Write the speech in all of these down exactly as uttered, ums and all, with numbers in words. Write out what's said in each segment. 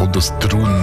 Todos Drun.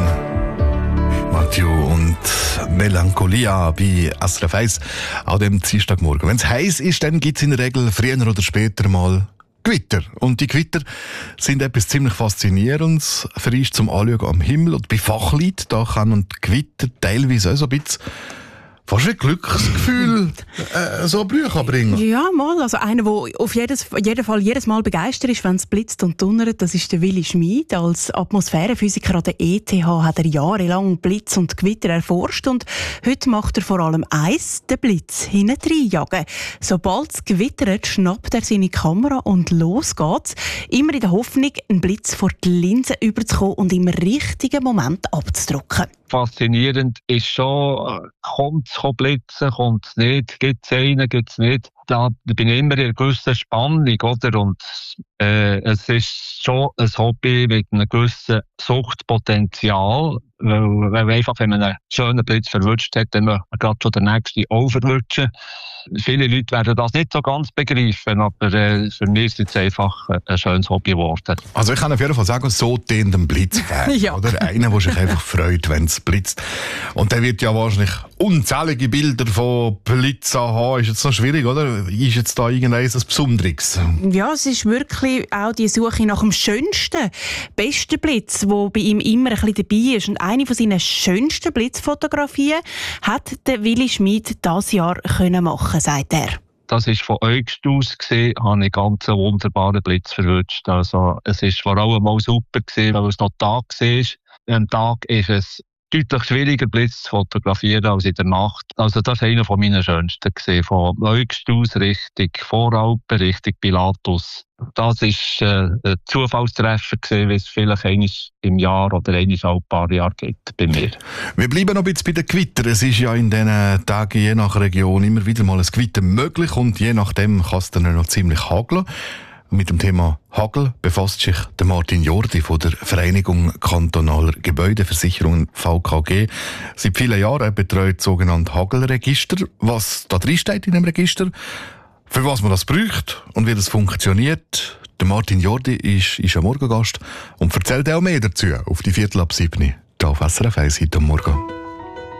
Mathieu und Melancholia bei S R F eins an dem Dienstagmorgen. Wenn es heiß ist, dann gibt es in der Regel früher oder später mal Gewitter. Und die Gewitter sind etwas ziemlich Faszinierendes. Frisch zum Anschauen am Himmel. Und bei Fachleuten, da kann und Gewitter teilweise auch so ein bisschen fast ein Glücksgefühl äh, so Brüche bringen. Ja, mal. Also einer, der auf jedes, jeden Fall jedes Mal begeistert ist, wenn es blitzt und donnert, das ist der Willi Schmid. Als Atmosphärenphysiker an der E T H hat er jahrelang Blitz und Gewitter erforscht und heute macht er vor allem eins, den Blitz hinten jagen. Sobald es gewittert, schnappt er seine Kamera und los geht's. Immer in der Hoffnung, einen Blitz vor die Linse überzukommen und im richtigen Moment abzudrücken. Faszinierend ist schon, kommt es blitzen, kommt es nicht, gibt es einen, gibt es nicht. Da bin ich immer in einer gewissen Spannung, oder? Und äh, es ist schon ein Hobby mit einem gewissen Suchtpotenzial, weil, weil einfach, wenn man einen schönen Blitz verwünscht hat, dann möchte man gerade schon den nächsten auch verwünschen. Viele Leute werden das nicht so ganz begreifen, aber äh, für mich ist es einfach ein schönes Hobby geworden. Also ich kann auf jeden Fall sagen, so den den Blitzfan, ja. oder? Einer, der sich einfach freut, wenn es blitzt. Und der wird ja wahrscheinlich unzählige Bilder von Blitzen haben. Ist jetzt noch schwierig, oder? Ist jetzt da irgendein Besonderes? Ja, es ist wirklich auch die Suche nach dem schönsten, besten Blitz, der bei ihm immer ein bisschen dabei ist. Und eine von seinen schönsten Blitzfotografien hat der Willi Schmid dieses Jahr können machen, sagt er. Das war von August aus, gewesen, habe ich ganz einen wunderbaren Blitz verwünscht. Also, es war vor allem mal super, gewesen, weil es noch Tag war. Am Tag ist es deutlich schwieriger, Blitz zu fotografieren als in der Nacht. Also das war einer von meinen schönsten gewesen. Von August aus Richtung Voralpen, Richtung Pilatus. Das war äh, ein Zufallstreffer gewesen, wie es vielleicht einmal im Jahr oder einmal alle paar Jahre gibt bei mir. Wir bleiben noch ein bisschen bei den Gewittern. Es ist ja in diesen Tagen je nach Region immer wieder mal ein Gewitter möglich und je nachdem kann es dann noch ziemlich hageln. Mit dem Thema Hagel befasst sich der Martin Jordi von der Vereinigung Kantonaler Gebäudeversicherungen V K G. Seit vielen Jahren betreut das sogenannte Hagelregister. Was da drin steht in dem Register, für was man das braucht und wie das funktioniert. Der Martin Jordi ist, ist ein Morgengast und erzählt auch mehr dazu auf die Viertel ab sieben. Hier auf S R F eins heute am Morgen.